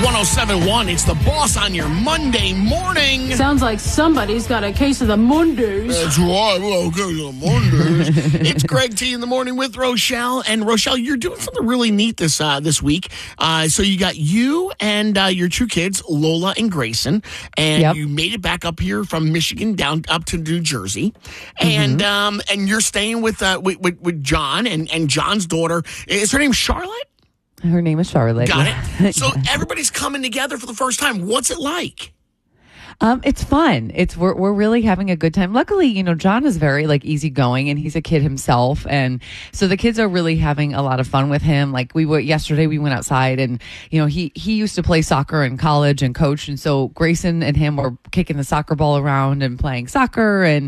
1071. It's the boss on your Monday morning. Sounds like somebody's got a case of the Mondays. That's right. Well, okay, the Mondays. It's Greg T in the morning with Rochelle. And Rochelle, you're doing something really neat this week. So you got you and your two kids, Lola and Grayson, and you made it back up here from Michigan down up to New Jersey, and you're staying with John and John's daughter. Is her name Charlotte? Her name is Charlotte. Got it. So everybody's coming together for the first time. What's it like? It's fun. We're really having a good time. Luckily, John is very easygoing, and he's a kid himself, and so the kids are really having a lot of fun with him. Yesterday we went outside, and he used to play soccer in college and coach, and so Grayson and him were kicking the soccer ball around and playing soccer, and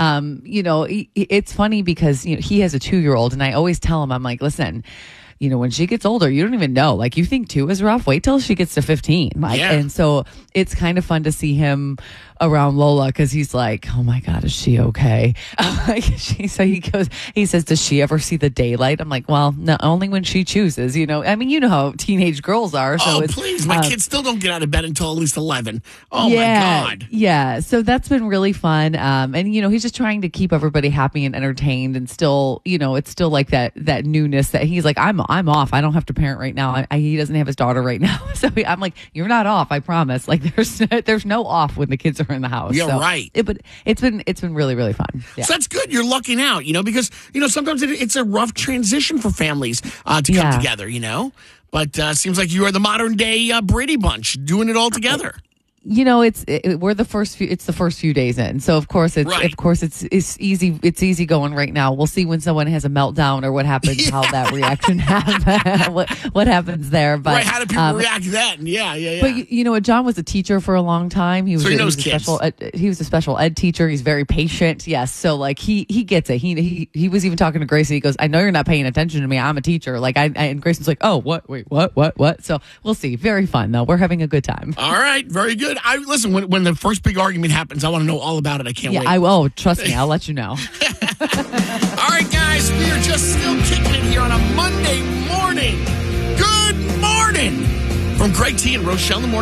it's funny because he has a 2-year-old, and I always tell him, I'm like, listen, when she gets older, you don't even know. You think 2 is rough. Wait till she gets to 15. And so it's kind of fun to see him around Lola because he's like, oh my God, is she okay? So he says, does she ever see the daylight? I'm like, well, no, only when she chooses. How teenage girls are. So please, my kids still don't get out of bed until at least 11. Oh my God. Yeah. So that's been really fun. And he's just trying to keep everybody happy and entertained, and still, it's still like that newness that he's like, I'm off. I don't have to parent right now. He doesn't have his daughter right now. So I'm like, you're not off. I promise. There's no off when the kids are in the house. Yeah, right. But it's been really, really fun. Yeah. So that's good. You're lucking out, because, sometimes it's a rough transition for families to come together, But seems like you are the modern day Brady Bunch doing it all together. We're the first few. It's the first few days in, so of course it's easy. It's easy going right now. We'll see when someone has a meltdown or what happens, how that reaction happens, what happens there. But how do people react then? Yeah. But John was a teacher for a long time. He was a special ed teacher. He's very patient. Yes, so he gets it. He was even talking to Grayson. He goes, "I know you're not paying attention to me. I'm a teacher." And Grayson's like, "Oh, what? Wait, what?" So we'll see. Very fun though. We're having a good time. All right, very good. Listen, when the first big argument happens, I want to know all about it. I can't wait. I will. Trust me, I'll let you know. All right, guys, we are just still kicking it here on a Monday morning. Good morning from Greg T and Rochelle in the morning.